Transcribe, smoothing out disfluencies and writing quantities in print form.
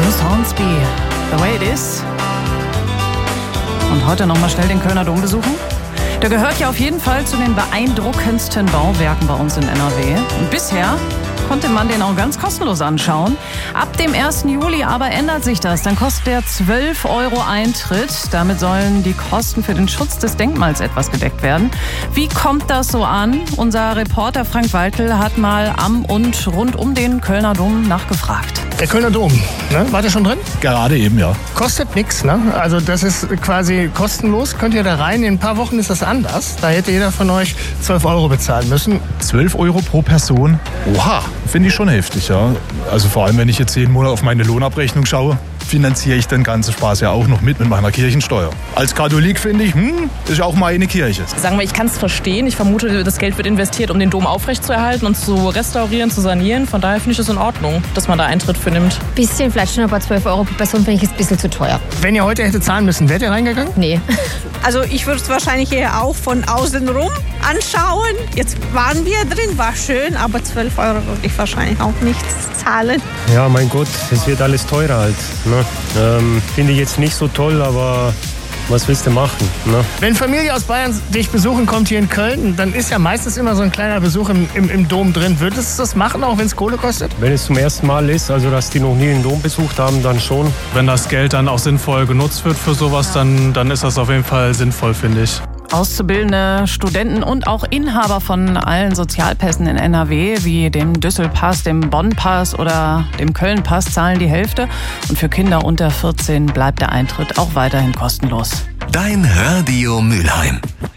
Louis Hornsby, The Way It Is. Und heute nochmal schnell den Kölner Dom besuchen. Der gehört ja auf jeden Fall zu den beeindruckendsten Bauwerken bei uns in NRW. Und bisher konnte man den auch ganz kostenlos anschauen. Ab dem 1. Juli aber ändert sich das. Dann kostet der 12 € Eintritt. Damit sollen die Kosten für den Schutz des Denkmals etwas gedeckt werden. Wie kommt das so an? Unser Reporter Frank Waltel hat mal am und rund um den Kölner Dom nachgefragt. Der Kölner Dom, ne? Wart ihr schon drin? Gerade eben, ja. Kostet nichts, ne? Also das ist quasi kostenlos. Könnt ihr da rein. In ein paar Wochen ist das anders. Da hätte jeder von euch 12 € bezahlen müssen. 12 € pro Person? Oha, finde ich schon heftig, ja. Also vor allem, wenn ich jetzt jeden Monat auf meine Lohnabrechnung schaue, finanziere ich den ganzen Spaß ja auch noch mit meiner Kirchensteuer. Als Katholik finde ich, ist auch mal eine Kirche. Sagen wir, ich kann es verstehen. Ich vermute, das Geld wird investiert, um den Dom aufrechtzuerhalten und zu restaurieren, zu sanieren. Von daher finde ich es in Ordnung, dass man da Eintritt für nimmt. Bisschen, vielleicht schon aber 12 € pro Person finde ich jetzt ein bisschen zu teuer. Wenn ihr heute hätte zahlen müssen, wärt ihr reingegangen? Nee. Also ich würde es wahrscheinlich eher auch von außen rum anschauen. Jetzt waren wir drin, war schön, aber 12 € würde ich wahrscheinlich auch nicht zahlen. Ja, mein Gott, es wird alles teurer halt. Ne? Finde ich jetzt nicht so toll, aber was willst du machen? Ne? Wenn Familie aus Bayern dich besuchen kommt hier in Köln, dann ist ja meistens immer so ein kleiner Besuch im Dom drin. Würdest du das machen, auch wenn es Kohle kostet? Wenn es zum ersten Mal ist, also dass die noch nie den Dom besucht haben, dann schon. Wenn das Geld dann auch sinnvoll genutzt wird für sowas, dann ist das auf jeden Fall sinnvoll, finde ich. Auszubildende, Studenten und auch Inhaber von allen Sozialpässen in NRW, wie dem Düsselpass, dem Bonn-Pass oder dem Köln-Pass, zahlen die Hälfte. Und für Kinder unter 14 bleibt der Eintritt auch weiterhin kostenlos. Dein Radio Mülheim.